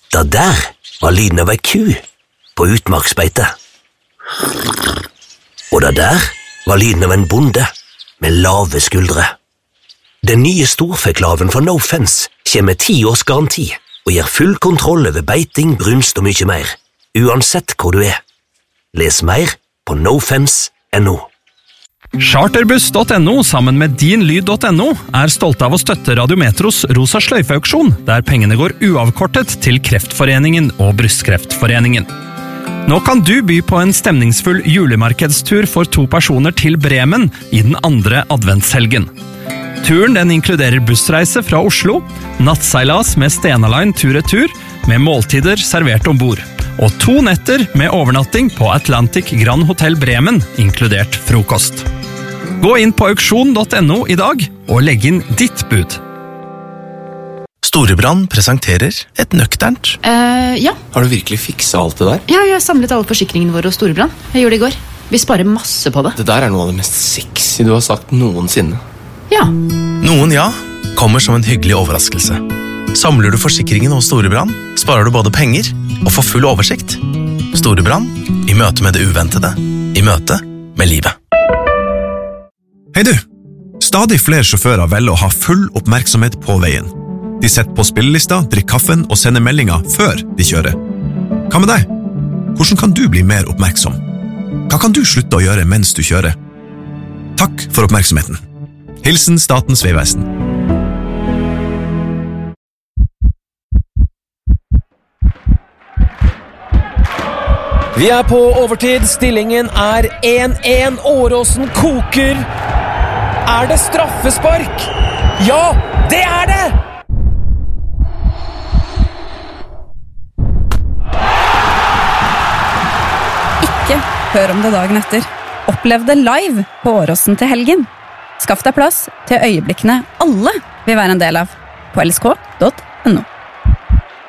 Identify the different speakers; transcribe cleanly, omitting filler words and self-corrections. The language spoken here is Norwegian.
Speaker 1: Det der var lyden av ei ku på utmarksbeite. Og det der var lyden av en bonde med lave skuldre. Den nye storfeklaven fra No Fence kommer med 10 års garanti og gir full kontroll over beiting, brunst og mye mer, uansett hvor du er. Les mer på nofence.no.
Speaker 2: Charterbuss.no sammen med dinlyd.no er stolte av å støtte Radiometros Rosa sløyfe-auksjon, der pengene går uavkortet til Kreftforeningen og Brystkreftforeningen. Nå kan du by på en stemningsfull julemarkedstur for 2 personer til Bremen i den 2. adventshelgen. Turen den inkluderer bussreise fra Oslo, nattseilas med Stena Line tur-retur med måltider servert ombord, og 2 netter med overnatting på Atlantic Grand Hotel Bremen, inkludert frokost. Gå inn på auksjon.no i dag og legg inn ditt bud.
Speaker 3: Storebrand presenterer et nøkternt.
Speaker 4: Ja.
Speaker 3: Har du virkelig fikset alt det der?
Speaker 4: Ja, jeg har samlet alle forsikringene våre hos Storebrand. Jeg gjorde det i går. Vi sparer masse på det.
Speaker 3: Det der er noe av det mest sexy du har sagt noensinne.
Speaker 4: Ja.
Speaker 3: Noen ja, kommer som en hyggelig overraskelse. Samler du forsikringen hos Storebrand, sparer du både penger og får full oversikt. Storebrand, i møte med det uventede, i møte med livet.
Speaker 5: Hei du! Stadig flere sjåfører velger å ha full oppmerksomhet på veien. De setter på spillelista, drikker kaffen og sender meldinger før de kjører. Hva med deg? Hvordan kan du bli mer oppmerksom? Hva kan du slutte å gjøre mens du kjører? Takk for oppmerksomheten. Hilsen Statens Vegvesen.
Speaker 6: Vi er på overtid, stillingen er 1-1, Åråsen koker. Er det straffespark? Ja, det er det!
Speaker 7: Ikke hør om det dagen etter. Opplev det live på Åråsen til helgen. Skaff deg plass til øyeblikkene alle vil være en del av på lsk.no.